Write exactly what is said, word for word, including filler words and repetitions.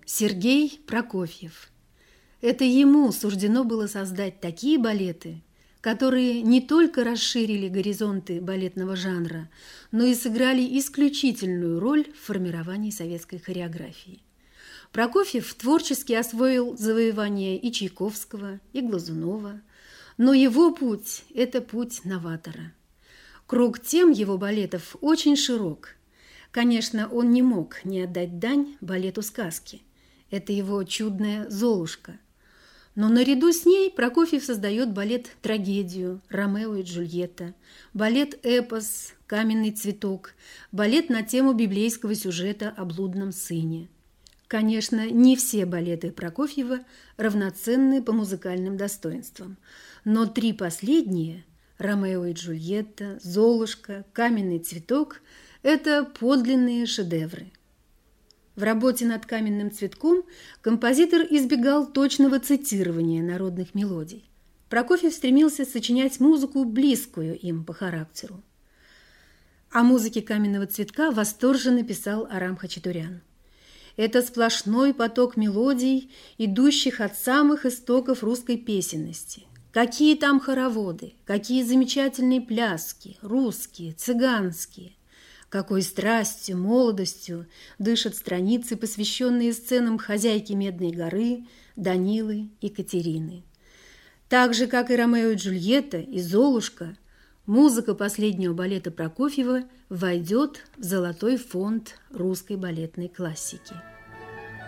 Сергей Прокофьев. Это ему суждено было создать такие балеты, которые не только расширили горизонты балетного жанра, но и сыграли исключительную роль в формировании советской хореографии. Прокофьев творчески освоил завоевания и Чайковского, и Глазунова, но его путь – это путь новатора. Круг тем его балетов очень широк. Конечно, он не мог не отдать дань балету сказки. Это его чудная «Золушка». Но наряду с ней Прокофьев создает балет-трагедию «Ромео и Джульетта», балет-эпос «Каменный цветок», балет на тему библейского сюжета о блудном сыне. Конечно, не все балеты Прокофьева равноценны по музыкальным достоинствам, но три последние – «Ромео и Джульетта», «Золушка», «Каменный цветок» – это подлинные шедевры. В работе над «Каменным цветком» композитор избегал точного цитирования народных мелодий. Прокофьев стремился сочинять музыку, близкую им по характеру. О музыке «Каменного цветка» восторженно писал Арам Хачатурян. Это сплошной поток мелодий, идущих от самых истоков русской песенности. Какие там хороводы, какие замечательные пляски, русские, цыганские. Какой страстью, молодостью дышат страницы, посвященные сценам хозяйки Медной горы, Данилы и Катерины. Так же, как и «Ромео и Джульетта» и «Золушка», музыка последнего балета Прокофьева войдет в золотой фонд русской балетной классики.